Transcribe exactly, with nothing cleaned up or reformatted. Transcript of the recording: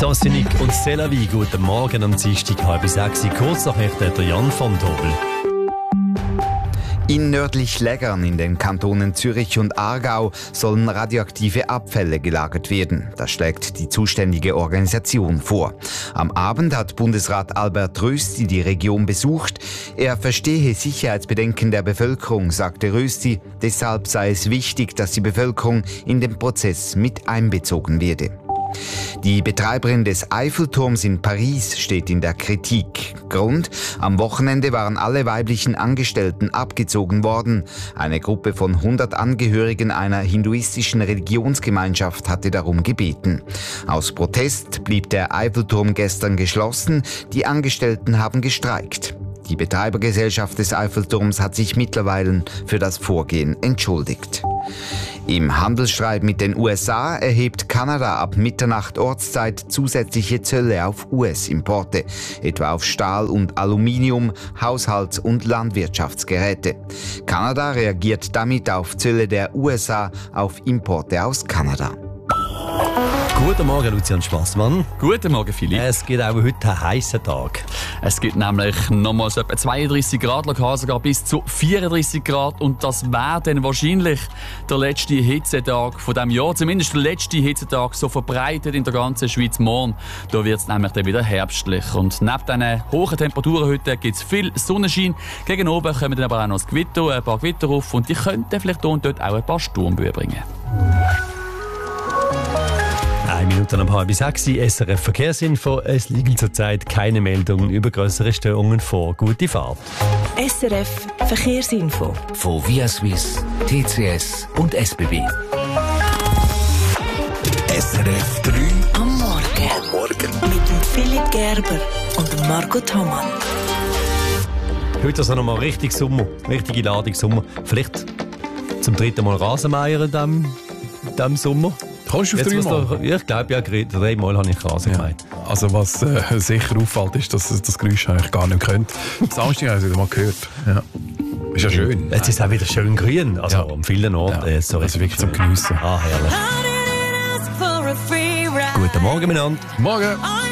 Saint-Cynic und Selavi, guten Morgen am Dienstag halb sechs. Kurz nach der Jan von Tobel. In nördlich Läggern in den Kantonen Zürich und Aargau sollen radioaktive Abfälle gelagert werden. Das schlägt die zuständige Organisation vor. Am Abend hat Bundesrat Albert Rösti die Region besucht. Er verstehe Sicherheitsbedenken der Bevölkerung, sagte Rösti. Deshalb sei es wichtig, dass die Bevölkerung in den Prozess mit einbezogen werde. Die Betreiberin des Eiffelturms in Paris steht in der Kritik. Grund: Am Wochenende waren alle weiblichen Angestellten abgezogen worden. Eine Gruppe von hundert Angehörigen einer hinduistischen Religionsgemeinschaft hatte darum gebeten. Aus Protest blieb der Eiffelturm gestern geschlossen. Die Angestellten haben gestreikt. Die Betreibergesellschaft des Eiffelturms hat sich mittlerweile für das Vorgehen entschuldigt. Im Handelsstreit mit den U S A erhebt Kanada ab Mitternacht Ortszeit zusätzliche Zölle auf U S-Importe, etwa auf Stahl und Aluminium, Haushalts- und Landwirtschaftsgeräte. Kanada reagiert damit auf Zölle der U S A auf Importe aus Kanada. Guten Morgen, Lucian Spassmann. Guten Morgen, Philipp. Es gibt auch heute einen heissen Tag. Es gibt nämlich nochmals etwa zweiunddreissig Grad, lokal sogar bis zu vierunddreissig Grad. Und das wäre dann wahrscheinlich der letzte Hitzetag von diesem Jahr. Zumindest der letzte Hitzetag so verbreitet in der ganzen Schweiz. Morgen, da wird es nämlich dann wieder herbstlich. Und neben diesen hohen Temperaturen heute gibt es viel Sonnenschein. Gegen oben kommen dann aber auch noch das Gewitter, ein paar Gewitter auf. Und die könnten vielleicht hier und dort auch ein paar Sturmböen bringen. Eine Minute um halb sechs, S R F Verkehrsinfo. Es liegen zurzeit keine Meldungen über größere Störungen vor. Gute Fahrt. S R F Verkehrsinfo. Von Via Swiss, T C S und S B B. S R F drei Am Morgen. am Morgen. Mit dem Philipp Gerber und dem Marco Thomann. Heute also nochmal richtig Sommer, richtige Ladung Sommer. Vielleicht zum dritten Mal Rasenmäher in diesem, diesem Sommer. Kannst du auf Jetzt, dreimal? da, ja, ich glaube, ja, dreimal habe ich Rasen Ja. gemeint. Also was äh, sicher auffällt, ist, dass es das Geräusch eigentlich gar nicht könnt. Samstag habe ich es wieder mal gehört. Ja. Ist ja schön. Jetzt ist es auch wieder schön grün, also Ja. an vielen Orten. Ja. Äh, so Also wirklich zum schön. Geniessen. Ah, herrlich. Guten Morgen miteinander. Morgen.